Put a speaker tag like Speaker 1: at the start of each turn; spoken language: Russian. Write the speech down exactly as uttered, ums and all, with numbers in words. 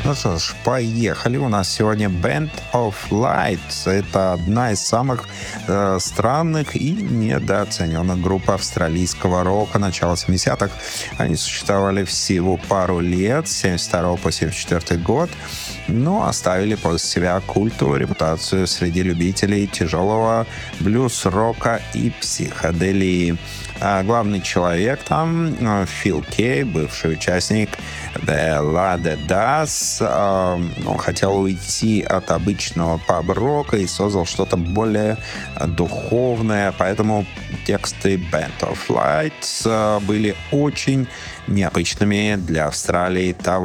Speaker 1: Ну что ж, поехали. У нас сегодня Band of Lights. Это одна из самых э, странных и недооцененных групп австралийского рока начала семидесятых. Они существовали всего пару лет, с семьдесят второго по семьдесят четвёртый год, но оставили после себя культовую репутацию среди любителей тяжелого блюз-рока и психоделии. А главный человек там Фил Кей, бывший участник The La De Das. Он хотел уйти от обычного паб-рока и создал что-то более духовное, поэтому тексты Band of Lights были очень необычными для Австралии того